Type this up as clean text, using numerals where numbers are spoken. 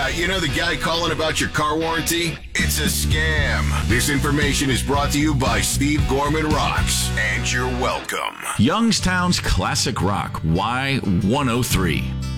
Yeah, you know the guy calling about your car warranty? It's a scam. This information is brought to you by Steve Gorman Rocks, and you're welcome. Youngstown's Classic Rock, Y103.